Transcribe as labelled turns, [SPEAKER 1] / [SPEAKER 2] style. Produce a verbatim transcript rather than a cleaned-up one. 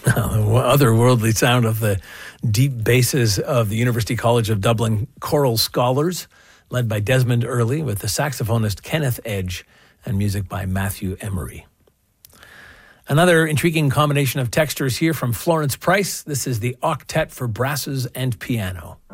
[SPEAKER 1] The otherworldly sound of the deep basses of the University College of Dublin Choral Scholars, led by Desmond Early, with the saxophonist Kenneth Edge, and music by Matthew Emery. Another intriguing combination of textures here from Florence Price. This is the Octet for Brasses and Piano.